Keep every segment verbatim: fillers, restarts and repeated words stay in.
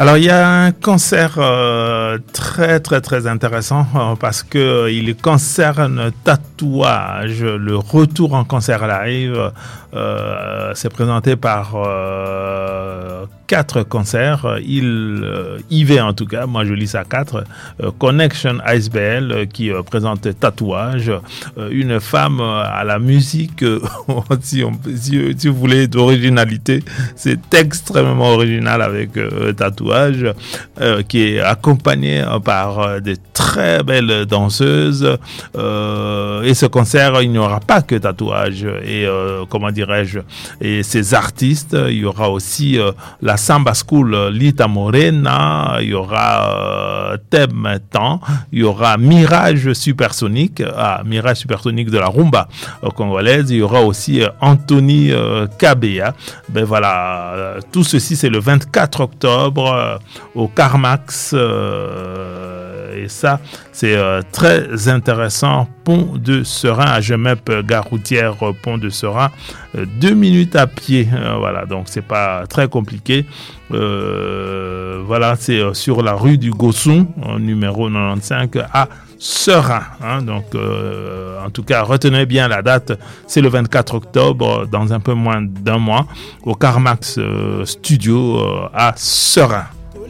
Alors il y a un concert euh, très très très intéressant euh, parce que il concerne Tatouage, le retour en concert live. Euh, c'est présenté par euh, quatre concerts. Il euh, Y V en tout cas, moi je lis ça quatre. Euh, Connection A S B L euh, qui euh, présente Tatouage, euh, une femme euh, à la musique. Euh, si, on, si, si vous voulez d'originalité, c'est extrêmement original avec euh, Tatouage, euh, qui est accompagnée euh, par euh, des très belles danseuses. Euh, et ce concert, il n'y aura pas que Tatouage et euh, comment dirais-je, et ces artistes. Il y aura aussi euh, la Samba School Lita Morena, il y aura euh, Thème Temps, il y aura Mirage Supersonique, ah, Mirage Supersonique de la rumba euh, congolaise, il y aura aussi euh, Anthony euh, Kabea. Ben voilà, euh, tout ceci c'est le vingt-quatre octobre euh, au Carmax euh, et ça c'est euh, très intéressant. Pont de Serein à Gemep, gare routière Pont de Serein, euh, deux minutes à pied, euh, voilà, donc c'est pas très compliqué. Euh, voilà, c'est euh, sur la rue du Gosson, euh, numéro quatre-vingt-quinze à Serein, hein, donc euh, en tout cas retenez bien la date, c'est le vingt-quatre octobre, dans un peu moins d'un mois, au Carmax euh, Studio euh, à Serein.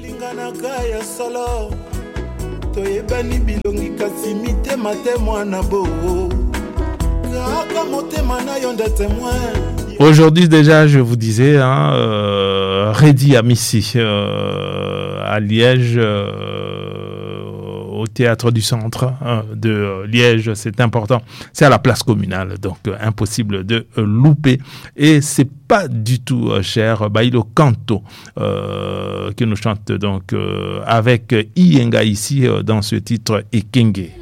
Aujourd'hui déjà, je vous disais, hein, euh, Redi à Missy, euh, à Liège, euh, au théâtre du centre hein, de euh, Liège, c'est important. C'est à la place communale, donc euh, impossible de euh, louper. Et c'est pas du tout euh, cher. Bailo Canto, euh, qui nous chante donc euh, avec Iyenga ici euh, dans ce titre Ekenge.